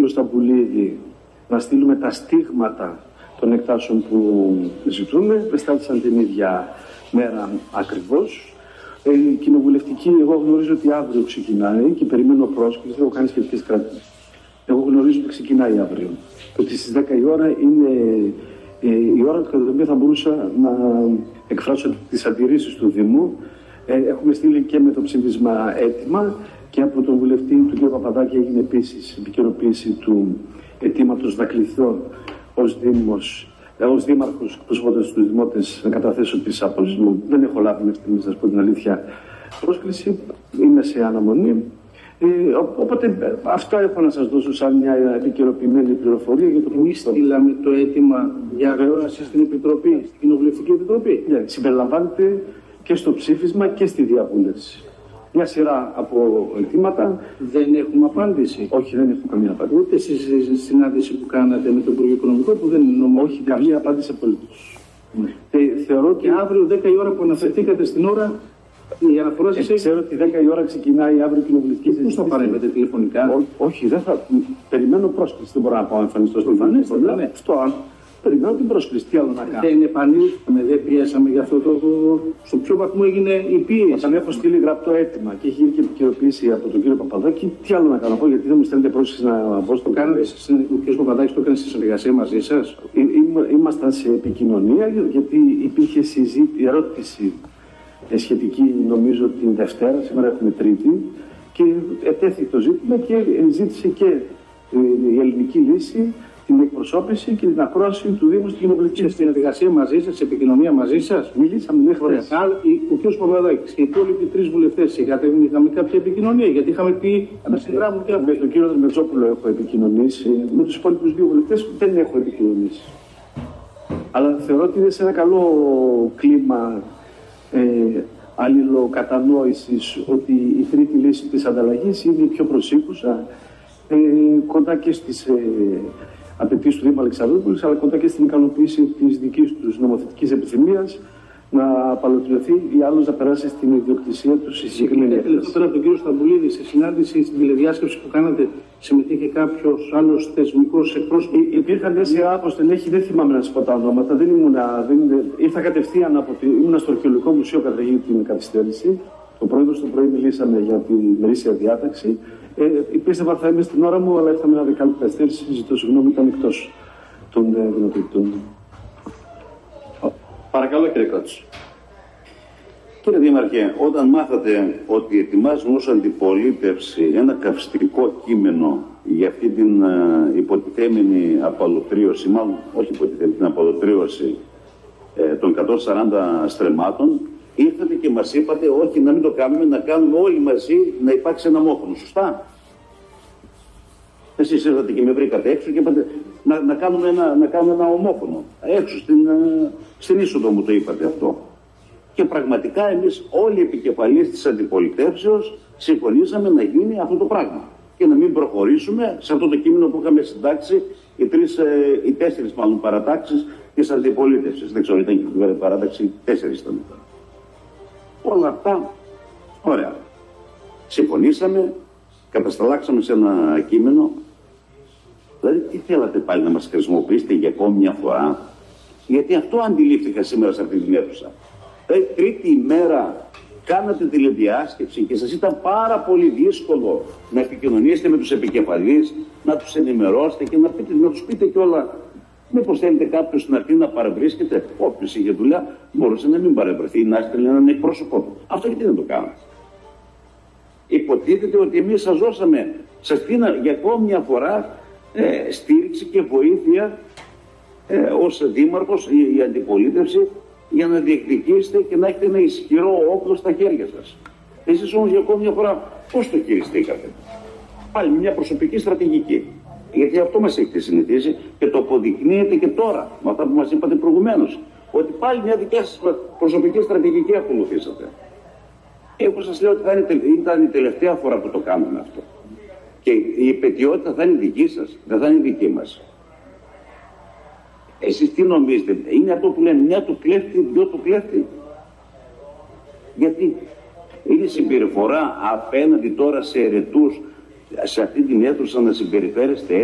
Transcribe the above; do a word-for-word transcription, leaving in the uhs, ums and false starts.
κύριο Σταμπουλίδη να στείλουμε τα στίγματα των εκτάσεων που ζητούμε. Εστάλησαν την ίδια μέρα ακριβώς. Ε, κοινοβουλευτική, εγώ γνωρίζω ότι αύριο ξεκινάει και περιμένω πρόσκληση, έχω κάνει σχετικές κρατήσεις. Εγώ γνωρίζω ότι ξεκινάει αύριο. Και ότι στις δέκα η ώρα είναι ε, η ώρα κατά την οποία θα μπορούσα να εκφράσω τις αντιρρήσεις του Δήμου. Ε, έχουμε στείλει και με το ψήφισμα έτοιμα και από τον βουλευτή του κ. Παπαδάκη έγινε επίσης επικαιροποίηση του αιτήματος να κληθώ ως Δήμος, ως Δήμαρχος, προσφέροντας στους Δημότες να καταθέσω τις απόψεις μου. Δεν έχω λάβει μέχρι στιγμής, να σας πω την αλήθεια, πρόσκληση. Είμαι σε αναμονή. Ε, οπότε αυτά έχω να σας δώσω σαν μια επικαιροποιημένη πληροφορία για το που στείλαμε το αίτημα για ακρόαση στην Επιτροπή, στην Κοινοβουλευτική Επιτροπή. Ναι, συμπεριλαμβάνεται και στο ψήφισμα και στη διαβούλευση. Μια σειρά από αιτήματα. Δεν έχουμε απάντηση. Όχι, δεν έχουμε καμία απάντηση. Ούτε στη συνάντηση που κάνατε με το Υπουργείο Οικονομικό που δεν είναι νομό. Όχι, καμία απάντηση απολύτως. Ναι. Ε, θεωρώ ότι αύριο δέκα η ώρα που αναφερθήκατε στην ώρα, η αναφορά σας ε, έχει... Ξέρω ότι δέκα η ώρα ξεκινάει αύριο η κοινοβουλευτική συζήτηση. Πώς θα παρέμβετε τηλεφωνικά? Ό, όχι, δεν θα. Περιμένω πρόσκληση. Δεν μπορώ να πάω εμφανιστώ στο εμφανίστο. Ναι. Αυτό αν. Περιμένω την πρόσκληση. Τι άλλο να κάνω. Δεν επανήλθαμε, δεν πιέσαμε για αυτό το. Στο ποιο βαθμό έγινε η πίεση. Όταν έχω στείλει γραπτό αίτημα και έχει γίνει και επικαιροποίηση από τον κύριο Παπαδάκη, τι άλλο να κάνω, γιατί δεν μου στέλνετε πρόσκληση να μπω στο κάνετε. Ο κ. Παπαδάκης το έκανε στη συνεργασία μαζί σας? Ήμασταν σε επικοινωνία, γιατί υπήρχε συζήτηση, ερώτηση σχετική, νομίζω την Δευτέρα, σήμερα έχουμε Τρίτη, και ετέθη το ζήτημα και ζήτησε και η ελληνική λύση την εκπροσώπηση και την ακρόαση του Δήμου στην κοινοβουλευτική. Σε συνεργασία μαζί σας, σε επικοινωνία μαζί σας. Μιλήσαμε μέχρι χθες. Ο κ. Παπαδάκης και οι υπόλοιποι τρεις βουλευτές είχατε είχαμε κάποια επικοινωνία? Γιατί είχαμε πει να συνδράμουν και με τον κύριο Μετσόπουλο έχω επικοινωνήσει. Με τους υπόλοιπους δύο βουλευτές δεν έχω επικοινωνήσει. Αλλά θεωρώ ότι είναι σε ένα καλό κλίμα ε, αλληλοκατανόησης ότι η τρίτη λύση της ανταλλαγής είναι η πιο προσήκουσα, ε, κοντά και στις ε, απαιτήσεις του Δήμου Αλεξανδρούπολης, αλλά κοντά και στην ικανοποίηση της δικής τους νομοθετικής επιθυμίας να απαλωτριωθεί ή άλλος να περάσει στην ιδιοκτησία του στη συγκεκριμένη έκθεση. Τώρα από τον κύριο Σταμπουλίδη, σε συνάντηση στην τηλεδιάσκεψη που κάνατε, συμμετείχε κάποιος άλλος θεσμικός εκπρόσωπος? Υπήρχαν μια σειρά από στελέχη, δεν θυμάμαι να σας πω τα ονόματα, δεν ήμουνα, δεν, ήρθα κατευθείαν από τη, ήμουνα στο Αρχαιολογικό Μουσείο κατά την καθυστέρηση. Το πρωί το πρωί μιλήσαμε για τη μερίσια διάταξη. Ε, πίστευα θα είμαι στην ώρα μου, αλλά ήρθαμε ένα δεκάλεπτο καθυστέρηση. Ζητώ συγγνώμη, ήταν εκτός των ε, δυνατοτήτων. Παρακαλώ, κύριε Κότσο. Κύριε Δήμαρχε, όταν μάθατε ότι ετοιμάζουν ως αντιπολίτευση ένα καυστικό κείμενο για αυτή την uh, υποτιθέμενη απαλωτρίωση, μάλλον όχι υποτιθέμενη, την απαλωτρίωση ε, των εκατόν σαράντα στρεμμάτων, ήρθατε και μας είπατε όχι, να μην το κάνουμε, να κάνουμε όλοι μαζί να υπάρξει ένα ομόφωνο. Σωστά? Εσείς ήρθατε και με βρήκατε έξω και είπατε να, να, κάνουμε, ένα, να κάνουμε ένα ομόφωνο. Έξω στην, στην είσοδο μου το είπατε αυτό. Και πραγματικά εμείς όλοι οι επικεφαλείς της αντιπολιτεύσεως συμφωνήσαμε να γίνει αυτό το πράγμα. Και να μην προχωρήσουμε σε αυτό το κείμενο που είχαμε συντάξει οι, τρεις, οι τέσσερις μάλλον παρατάξεις της αντιπολίτευσης. Δεν ξέρω, ήταν και η παράταξη, τέσσερις ήταν. Όλα αυτά, ωραία. Συμφωνήσαμε, κατασταλάξαμε σε ένα κείμενο. Δηλαδή, τι θέλατε πάλι να μας χρησιμοποιήσετε για ακόμη μια φορά? Γιατί αυτό αντιλήφθηκα σήμερα σε αυτή την αίθουσα. Δηλαδή, τρίτη ημέρα κάνατε τηλεδιάσκεψη και σας ήταν πάρα πολύ δύσκολο να επικοινωνήσετε με τους επικεφαλείς, να τους ενημερώσετε και να, πείτε, να τους πείτε κιόλα. Μήπως θέλετε κάποιος στην αρχή να παρευρίσκεται? Όποιος είχε δουλειά μπορούσε να μην παρευρεθεί ή να έστελνε έναν εκπρόσωπό του. Αυτό γιατί δεν το κάνετε? Υποτίθεται ότι εμείς σας δώσαμε, σας πήνα για ακόμη μια φορά ε, στήριξη και βοήθεια ε, ως δήμαρχος η, η αντιπολίτευση για να διεκδικήσετε και να έχετε ένα ισχυρό όπλο στα χέρια σας. Εσείς όμως για ακόμη μια φορά πώς το χειριστήκατε? Πάλι μια προσωπική στρατηγική. Γιατί αυτό μας έχετε συνηθίσει και το αποδεικνύετε και τώρα με αυτά που μας είπατε προηγουμένως. Ότι πάλι μια δικιά σας προσωπική στρατηγική ακολουθήσατε. Εγώ σας λέω ότι θα είναι, ήταν η τελευταία φορά που το κάνουμε αυτό. Και η επετειότητα θα είναι δική σας, δεν θα είναι δική μας. Εσείς τι νομίζετε? Είναι αυτό που λένε μια του κλέφτη, δυο του κλέφτη. Γιατί είναι συμπεριφορά απέναντι τώρα σε ερετούς, σε αυτή την αίθουσα να συμπεριφέρεστε